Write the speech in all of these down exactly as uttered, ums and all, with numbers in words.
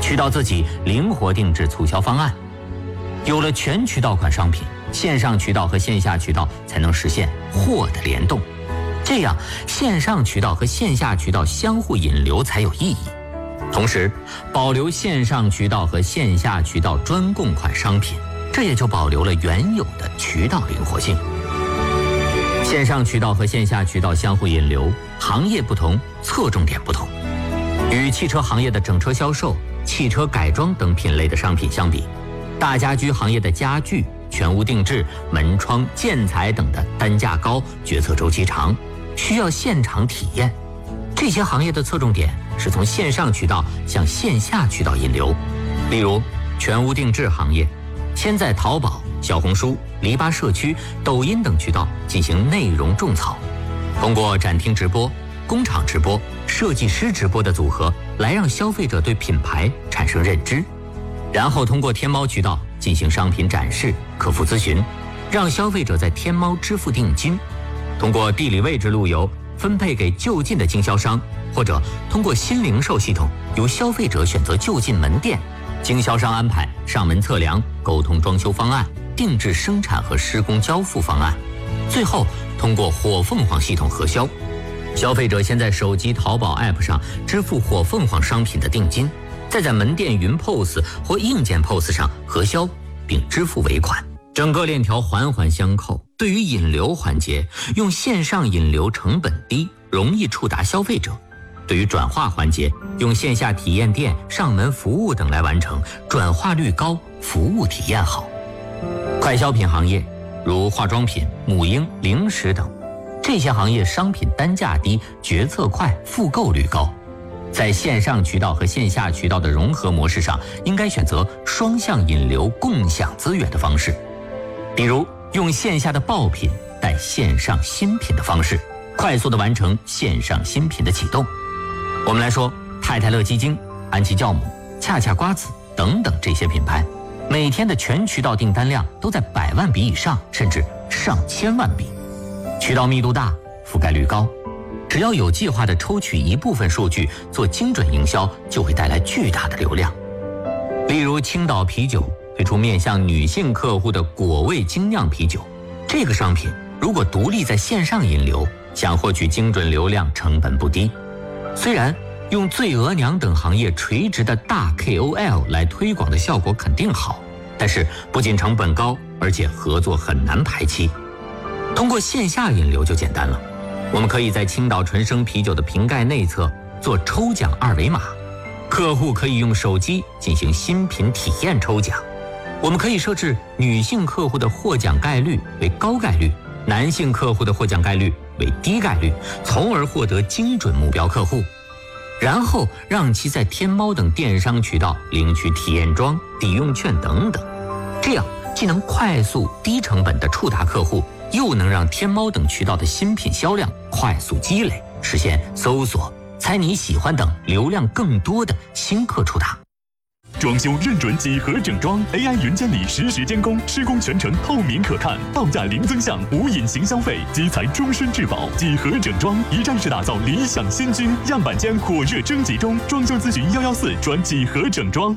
渠道自己灵活定制促销方案。有了全渠道款商品，线上渠道和线下渠道才能实现货的联动，这样线上渠道和线下渠道相互引流才有意义。同时，保留线上渠道和线下渠道专供款商品，这也就保留了原有的渠道灵活性。线上渠道和线下渠道相互引流，行业不同，侧重点不同。与汽车行业的整车销售、汽车改装等品类的商品相比，大家居行业的家具、全屋定制、门窗、建材等的单价高、决策周期长，需要现场体验。这些行业的侧重点是从线上渠道向线下渠道引流。例如，全屋定制行业，先在淘宝、小红书、篱笆社区、抖音等渠道进行内容种草，通过展厅直播、工厂直播、设计师直播的组合，来让消费者对品牌产生认知。然后通过天猫渠道进行商品展示、客服咨询，让消费者在天猫支付定金。通过地理位置路由分配给就近的经销商，或者通过新零售系统，由消费者选择就近门店，经销商安排上门测量、沟通装修方案、定制生产和施工交付方案。最后通过火凤凰系统核销，消费者先在手机淘宝 A P P 上支付火凤凰商品的定金，再在门店云 P O S 或硬件 P O S 上核销并支付尾款。整个链条环环相扣。对于引流环节，用线上引流成本低，容易触达消费者；对于转化环节，用线下体验店、上门服务等来完成，转化率高，服务体验好。快消品行业，如化妆品、母婴、零食等，这些行业商品单价低，决策快，复购率高。在线上渠道和线下渠道的融合模式上，应该选择双向引流、共享资源的方式。比如用线下的爆品带线上新品的方式，快速地完成线上新品的启动。我们来说太太乐鸡精、安琪酵母、恰恰瓜子等等这些品牌，每天的全渠道订单量都在百万笔以上，甚至上千万笔，渠道密度大，覆盖率高。只要有计划地抽取一部分数据做精准营销，就会带来巨大的流量。例如青岛啤酒推出面向女性客户的果味精酿啤酒，这个商品如果独立在线上引流，想获取精准流量成本不低。虽然用醉额娘等行业垂直的大 K O L 来推广的效果肯定好，但是不仅成本高，而且合作很难排期。通过线下引流就简单了，我们可以在青岛纯生啤酒的瓶盖内侧做抽奖二维码，客户可以用手机进行新品体验抽奖。我们可以设置女性客户的获奖概率为高概率，男性客户的获奖概率为低概率，从而获得精准目标客户，然后让其在天猫等电商渠道领取体验装、抵用券等等。这样既能快速低成本地触达客户，又能让天猫等渠道的新品销量快速积累，实现搜索、猜你喜欢等流量更多的新客触达。 装修认准几何整装 ，A I 云监理实时监工，施工全程透明可看，报价零增项，无隐形消费，基材终身质保。几何整装一站式打造理想新居，样板间火热征集中，装修咨询幺幺四转几何整装。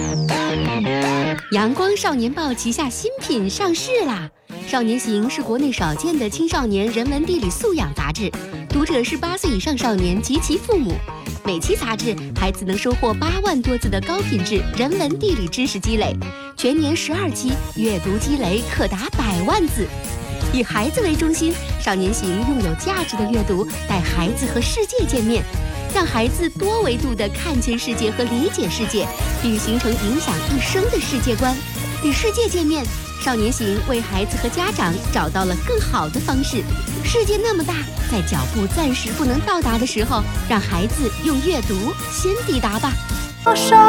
阳光少年报旗下新品上市啦！少年行是国内少见的青少年人文地理素养杂志，读者是八岁以上少年及其父母。每期杂志，孩子能收获八万多字的高品质人文地理知识积累，全年十二期，阅读积累可达百万字。以孩子为中心，少年行用有价值的阅读带孩子和世界见面，让孩子多维度地看见世界和理解世界，并形成影响一生的世界观。与世界见面，少年行为孩子和家长找到了更好的方式。世界那么大，在脚步暂时不能到达的时候，让孩子用阅读先抵达吧。